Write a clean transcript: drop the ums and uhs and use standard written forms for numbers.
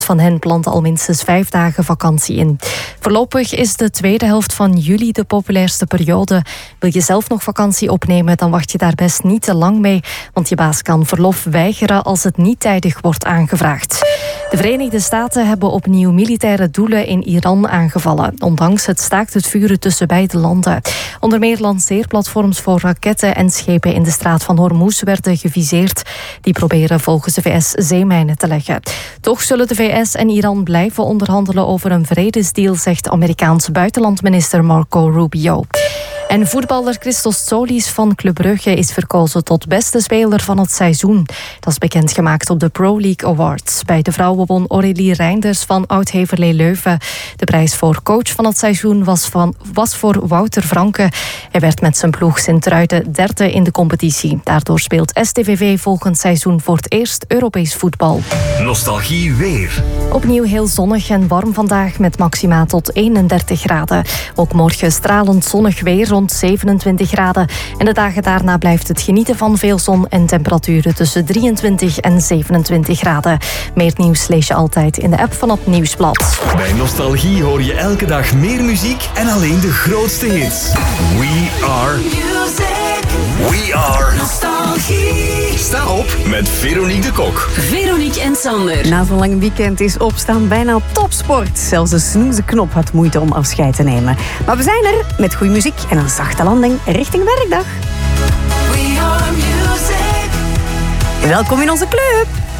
van hen plant al minstens 5 dagen vakantie in. Voorlopig is de tweede helft van juli de populairste periode. Wil je zelf nog vakantie opnemen, dan wacht je daar best niet te lang mee, want je baas kan verlof weigeren als het niet tijdig wordt aangevraagd. De Verenigde Staten hebben opnieuw militaire doelen in Iran aangevallen, ondanks het staakt het vuren tussen beide landen. Onder meer lanceerplatforms voor raketten en schepen in de straat van Hormuz werden geviseerd. Die proberen volgens de VS zeemijnen te leggen. Toch zullen de VS en Iran blijven onderhandelen over een vredesdeal, zegt Amerikaans buitenlandminister Marco Rubio. En voetballer Christos Tsolis van Club Brugge is verkozen tot beste speler van het seizoen. Dat is bekendgemaakt op de Pro League Awards. Bij de vrouwen won Aurélie Reinders van Oud-Heverlee Leuven. De prijs voor coach van het seizoen was voor Wouter Franke. Hij werd met zijn ploeg Sint-Truiden derde in de competitie. Daardoor speelt STVV volgend seizoen voor het eerst Europees voetbal. Nostalgie weer. Opnieuw heel zonnig en warm vandaag met maxima tot 31 graden. Ook morgen stralend zonnig weer rond 27 graden. En de dagen daarna blijft het genieten van veel zon en temperaturen tussen 23 en 27 graden. Meer nieuws lees je altijd in de app van het Nieuwsblad. Bij Nostalgie hoor je elke dag meer muziek en alleen de grootste hits. We are music. We are Nostalgie. Sta op met Veronique de Kok. Veronique en Sander. Na zo'n lang weekend is opstaan bijna topsport. Zelfs de snoezeknop had moeite om afscheid te nemen. Maar we zijn er met goede muziek en een zachte landing richting werkdag. We are music. Welkom in onze club.